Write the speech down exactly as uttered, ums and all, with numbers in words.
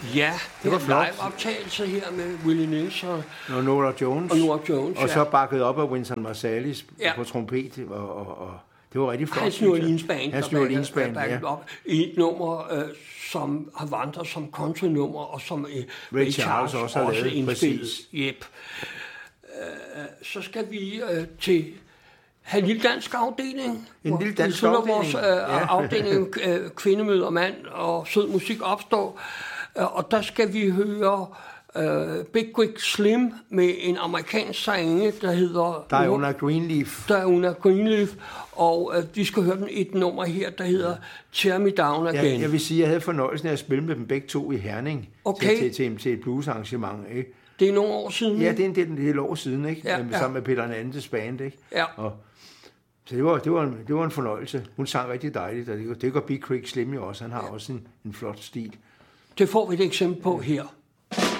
Ja, det var en flot. live-optagelse her med Willie Nelson og Nora Jones. og Nora Jones, Og ja. så bakket op af Wynton Marsalis Ja. på trompet, og, og, og det var rigtig flot. Hans New Orleans Band, Hans der New Orleans Band, backede ja. op i et nummer, øh, som har vandret som country-nummer, og som øh, Ray Charles også har lavet, indspillet. præcis. Yep. Øh, så skal vi øh, til have en lille dansk afdeling. En lille dansk vi afdeling, vores øh, ja. afdeling øh, kvindemøder mand og sød musik opstår. Øh, og der skal vi høre øh, Big Quick Slim med en amerikansk sange, der hedder Diona Greenleaf. Diona Greenleaf, og øh, vi skal høre den et nummer her, der hedder Tear Me Down Again. Ja, jeg vil sige, at jeg havde fornøjelsen af at spille med dem begge to i Herning Okay. til, til, til, til et bluesarrangement. Ikke? Det er nogle år siden. Ja, det er en del, en del år siden, ikke? Ja, Ja, ja. sammen med Peter Nantes band. Ikke? Ja. Og, så det var, det, var en, det var en fornøjelse. Hun sang rigtig dejligt, og det, det gør Big Quick Slim jo også. Han har ja. også en, en flot stil. Det får vi et eksempel på her.